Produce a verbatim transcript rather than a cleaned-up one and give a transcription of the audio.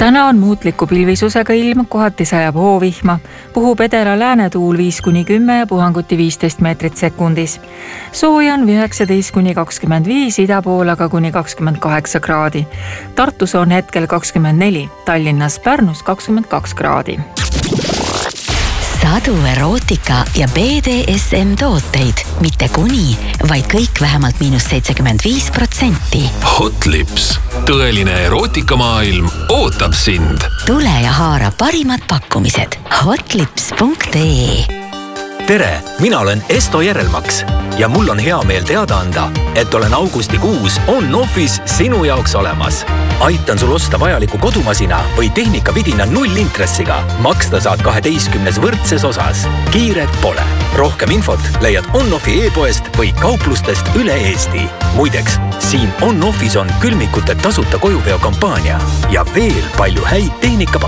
Täna on muutliku pilvisusega ilm, kohati sajab hoovihma, puhub edela läänetuul viis kuni kümme ja puhanguti viisteist meetrit sekundis. Sooja on üheksateist kuni kakskümmend viis, ida pool aga kuni kakskümmend kaheksa kraadi. Tartus on hetkel kakskümmend neli, Tallinnas, Pärnus kakskümmend kaks kraadi. Sadu erootika ja B D S M tooteid, mitte kuni, vaid kõik vähemalt miinus seitsekümmend viis protsenti. Hot Lips, tõeline erootikamaailm ootab sind. Tule ja haara parimad pakkumised hotlips punkt ee. Tere, mina olen Esto Järelmaks ja mul on hea meel teada anda, et olen augustikuus on-offis sinu jaoks olemas. Aitan sul osta vajaliku kodumasina või tehnikavidina nullintressiga. Maksta saad kaheteistkümnes võrdses osas. Kiiret pole. Rohkem infot leiad on-offi e-poest või kauplustest üle Eesti. Muideks, siin on-offis on külmikute tasuta kojuveo kampaania ja veel palju häid tehnika